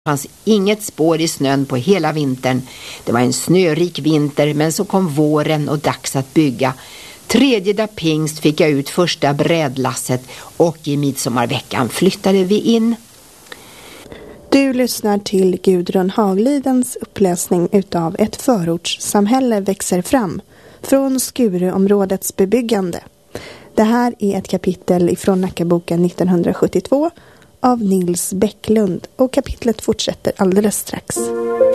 Det fanns inget spår i snön på hela vintern. Det var en snörik vinter, men så kom våren och dags att bygga. 3:e dag pingst fick jag ut första brädlasset och i midsommarveckan flyttade vi in. Du lyssnar till Gudrun Haglidens uppläsning utav Ett förortssamhälle växer fram från Skuruområdets bebyggande. Det här är ett kapitel ifrån Nackaboken 1972 av Nils Bäcklund och kapitlet fortsätter alldeles strax.